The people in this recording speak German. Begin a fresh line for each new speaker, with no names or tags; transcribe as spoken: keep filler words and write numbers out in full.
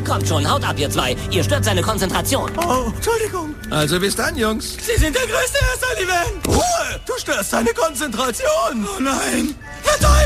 Kommt schon, haut ab, ihr zwei. Ihr stört seine Konzentration.
Oh, Entschuldigung.
Also bis dann, Jungs.
Sie sind der Größte, Herr Sullivan. Ruhe! Du störst seine Konzentration. Oh nein. Verteidigung!